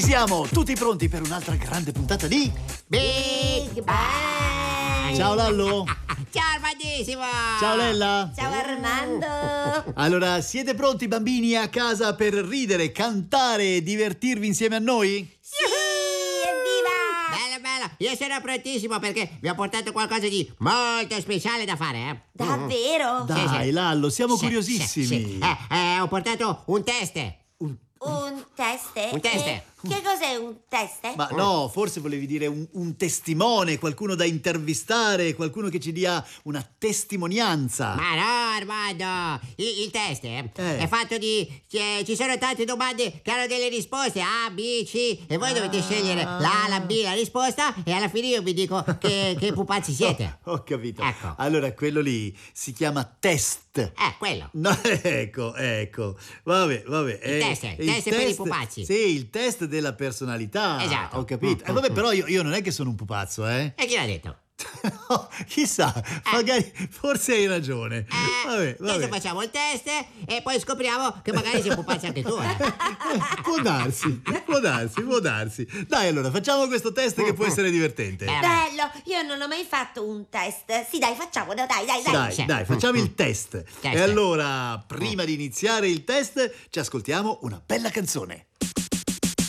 siamo, tutti pronti per un'altra grande puntata di Big Bang! Ciao Lallo! Ciao Armandissimo! Ciao Lella! Ciao Armando! Allora, siete pronti bambini a casa per ridere, cantare e divertirvi insieme a noi? Sì, evviva! Bello, bello! Io sono prontissimo perché vi ho portato qualcosa di molto speciale da fare, eh? Davvero? Dai, sì. Lallo, siamo Sì, curiosissimi. sì. Ho portato un test. Un teste? Un teste. Che cos'è un teste? Ma no, forse volevi dire un testimone, qualcuno da intervistare, qualcuno che ci dia una testimonianza. Ma no, Armando! Il test è fatto di... ci sono tante domande che hanno delle risposte A, B, C e voi dovete scegliere la A, la B, la risposta e alla fine io vi dico che pupazzi siete. Ho capito. Ecco. Allora, quello lì si chiama test. Quello. No, ecco. Vabbè. Il test per i pupazzi. Sì, il test della personalità. Esatto. Ho capito. Vabbè, però io non è che sono un pupazzo, eh? E chi l'ha detto? No, chissà, magari, forse hai ragione. Vabbè. Adesso facciamo il test e poi scopriamo che magari sei un pupazzo anche tu, Può darsi. Dai, allora, facciamo questo test che può essere divertente. Bello, io non ho mai fatto un test. Sì, dai, facciamolo, dai. Dai, facciamo il test. Test. E allora, prima di iniziare il test, ci ascoltiamo una bella canzone.